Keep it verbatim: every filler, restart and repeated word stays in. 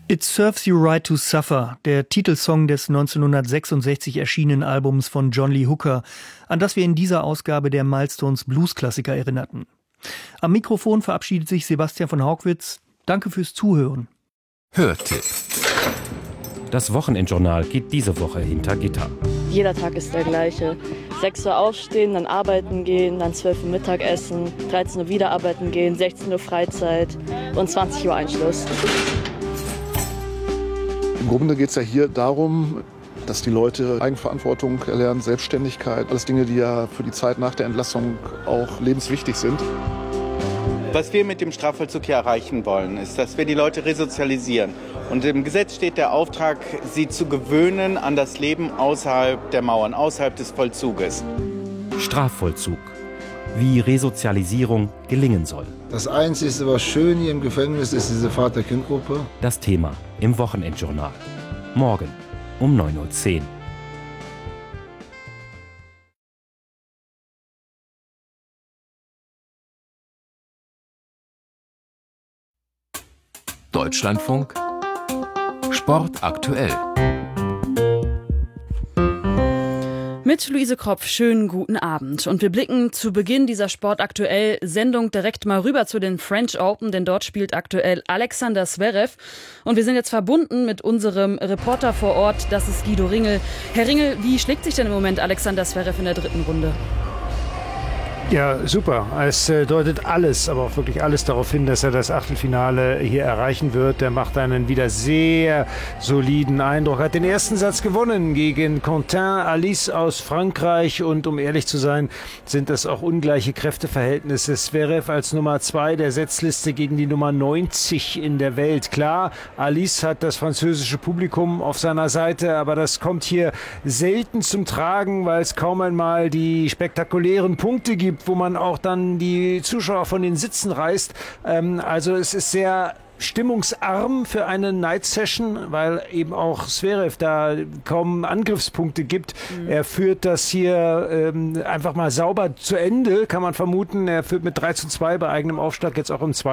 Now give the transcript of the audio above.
It Serves You Right to Suffer, der Titelsong des neunzehnhundertsechsundsechzig erschienenen Albums von John Lee Hooker, an das wir in dieser Ausgabe der Milestones Blues-Klassiker erinnerten. Am Mikrofon verabschiedet sich Sebastian von Hauckwitz. Danke fürs Zuhören. Hörtipp. Das Wochenendjournal geht diese Woche hinter Gitter. Jeder Tag ist der gleiche. sechs Uhr aufstehen, dann arbeiten gehen, dann zwölf Uhr Mittagessen, dreizehn Uhr wieder arbeiten gehen, sechzehn Uhr Freizeit und zwanzig Uhr Einschluss. Im Grunde geht es ja hier darum, dass die Leute Eigenverantwortung erlernen, Selbstständigkeit, alles Dinge, die ja für die Zeit nach der Entlassung auch lebenswichtig sind. Was wir mit dem Strafvollzug hier erreichen wollen, ist, dass wir die Leute resozialisieren. Und im Gesetz steht der Auftrag, sie zu gewöhnen an das Leben außerhalb der Mauern, außerhalb des Vollzuges. Strafvollzug. Wie Resozialisierung gelingen soll. Das Einzige, was schön hier im Gefängnis ist, diese Vater-Kind-Gruppe. Das Thema im Wochenendjournal. Morgen um neun Uhr zehn. Deutschlandfunk Sport aktuell. Mit Luise Kropf, schönen guten Abend. Und wir blicken zu Beginn dieser Sportaktuell-Sendung direkt mal rüber zu den French Open, denn dort spielt aktuell Alexander Zverev. Und wir sind jetzt verbunden mit unserem Reporter vor Ort, das ist Guido Ringel. Herr Ringel, wie schlägt sich denn im Moment Alexander Zverev in der dritten Runde? Ja, super. Es äh, deutet alles, aber auch wirklich alles darauf hin, dass er das Achtelfinale hier erreichen wird. Der macht einen wieder sehr soliden Eindruck. Hat den ersten Satz gewonnen gegen Quentin Alice aus Frankreich. Und um ehrlich zu sein, sind das auch ungleiche Kräfteverhältnisse. Zverev als Nummer zwei der Setzliste gegen die Nummer neunzig in der Welt. Klar, Alice hat das französische Publikum auf seiner Seite, aber das kommt hier selten zum Tragen, weil es kaum einmal die spektakulären Punkte gibt, wo man auch dann die Zuschauer von den Sitzen reißt. Ähm, also es ist sehr stimmungsarm für eine Night-Session, weil eben auch Zverev da kaum Angriffspunkte gibt. Mhm. Er führt das hier ähm, einfach mal sauber zu Ende, kann man vermuten. Er führt mit drei zu zwei bei eigenem Aufschlag jetzt auch im zweiten.